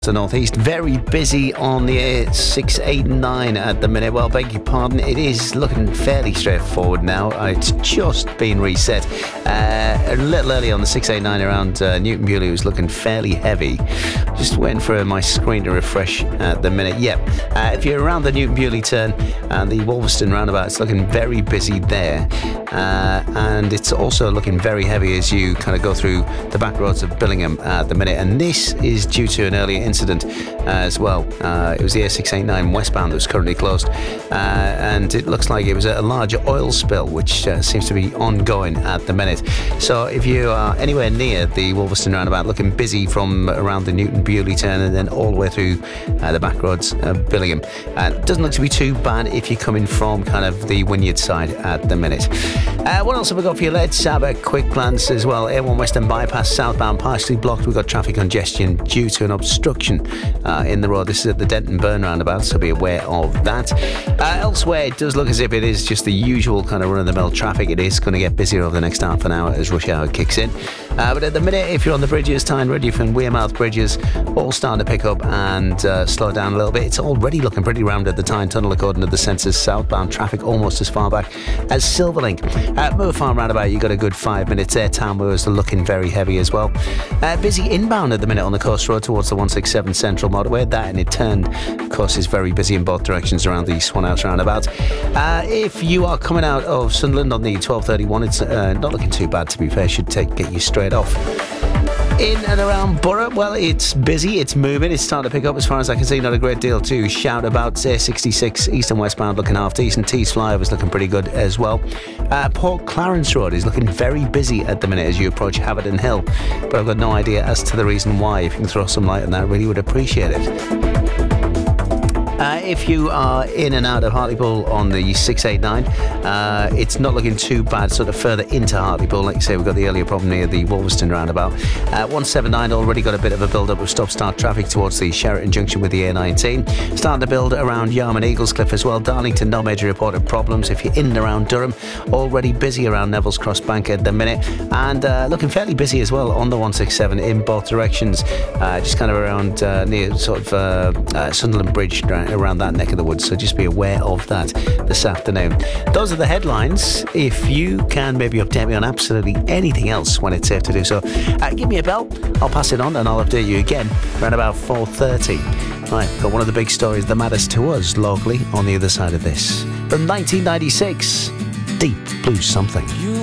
The northeast, very busy on the A689 at the minute. Well, beg your pardon, it is looking fairly straightforward now. It's just been reset. A little early on the 689 around Newton Bewley was looking fairly heavy. Just waiting for my screen to refresh at the minute. Yep, if you're around the Newton Bewley turn and the Wolverston roundabout, it's looking very busy there. And it's also looking very heavy as you kind of go through the back roads of Billingham at the minute. And this is due to an earlier incident as well. It was the A689 westbound that was currently closed, and it looks like it was a larger oil spill which seems to be ongoing at the minute. So if you are anywhere near the Wolverston roundabout, looking busy from around the Newton Bewley turn and then all the way through the back roads of Billingham. It doesn't look to be too bad if you're coming from kind of the Wynyard side at the minute. What else have we got for you? Let's have a quick glance as well. A1 Western Bypass southbound partially blocked. We've got traffic congestion due to an obstruction in the road. This is at the Denton Burn roundabout, so be aware of that. Elsewhere, it does look as if it is just the usual kind of run-of-the-mill traffic. It is going to get busier over the next half an hour as rush hour kicks in. But at the minute, if you're on the bridges, Tyne, Redruth and Wearmouth bridges, all starting to pick up and slow down a little bit. It's already looking pretty rammed at the Tyne Tunnel, according to the sensors. Southbound traffic almost as far back as Silverlink. At Moor Farm roundabout, you've got a good 5 minutes there. Townmoors are looking very heavy as well. Busy inbound at the minute on the Coast Road towards the 167 Central Motorway. That in its turn, of course, is very busy in both directions around the Swan House roundabout. If you are coming out of Sunderland on the 1231, it's not looking too bad, to be fair. Should get you straight off. In and around Borough, well, it's busy, it's moving, it's starting to pick up as far as I can see. Not a great deal to shout about. A66 east and westbound looking half decent. Tees flyover's looking pretty good as well. Port Clarence Road is looking very busy at the minute as you approach Haverton Hill, but I've got no idea as to the reason why. If you can throw some light on that, I really would appreciate it. If you are in and out of Hartlepool on the 689, it's not looking too bad sort of further into Hartlepool. Like you say, we've got the earlier problem near the Wolverston roundabout. 179 already got a bit of a build-up of stop-start traffic towards the Sheraton Junction with the A19. Starting to build around Yarmouth Eaglescliffe as well. Darlington, no major reported problems. If you're in and around Durham, already busy around Neville's Cross Bank at the minute. And looking fairly busy as well on the 167 in both directions. Just kind of around near sort of Sunderland Bridge, around that neck of the woods, so just be aware of that this afternoon. Those are the headlines. If you can maybe update me on absolutely anything else when it's safe to do so, give me a bell, I'll pass it on and I'll update you again around about 4:30. Right, got one of the big stories that matters to us locally on the other side of this. From 1996, Deep Blue Something.